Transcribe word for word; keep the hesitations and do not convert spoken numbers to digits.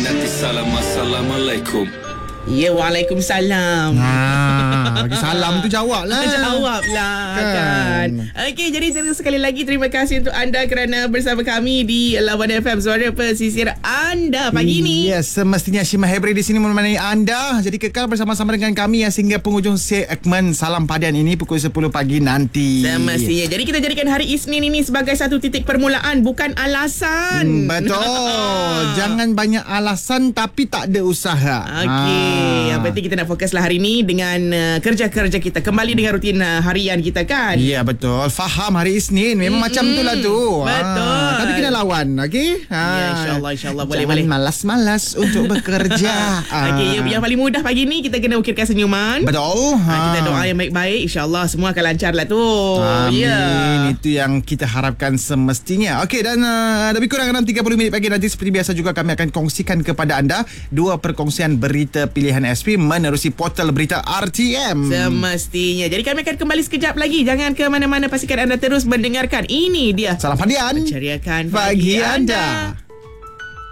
nanti salam assalamualaikum. Ya, waalaikumsalam. Ha, bagi salam tu jawab lah. Jawab lah kan, kan. Okey, jadi sekali lagi terima kasih untuk anda kerana bersama kami di Lawan F M, suara pesisir anda pagi ni. Yes, semestinya Shima Hebri di sini menemani anda. Jadi kekal bersama-sama dengan kami ya, sehingga penghujung segmen Salam Padian ini pukul sepuluh pagi nanti. Semestinya. Jadi kita jadikan hari Isnin ini sebagai satu titik permulaan, bukan alasan. Hmm, betul. Jangan banyak alasan tapi tak ada usaha. Okey. Yang penting kita nak fokuslah hari ni dengan uh, kerja-kerja kita. Kembali dengan rutin uh, harian kita kan. Ya, betul. Faham hari Isnin memang mm-hmm. macam tu lah tu. Betul. Ha, tapi kena lawan, okey? Ha. Ya, insyaAllah, insyaAllah. Boleh, Jangan boleh. malas-malas untuk bekerja. Okey, yang, yang paling mudah pagi ni kita kena ukirkan senyuman. Betul. Ha. Kita doa yang baik-baik, insyaAllah semua akan lancar lah tu. Amin. Ya. Itu yang kita harapkan semestinya. Okey, dan uh, lebih kurang dalam tiga puluh minit pagi nanti seperti biasa juga kami akan kongsikan kepada anda dua perkongsian berita pilihan S P menerusi portal berita R T M. Semestinya. Jadi kami akan kembali sekejap lagi. Jangan ke mana-mana, pastikan anda terus mendengarkan. Ini dia Salam Padian. menceriakan Bagi pagi anda. anda.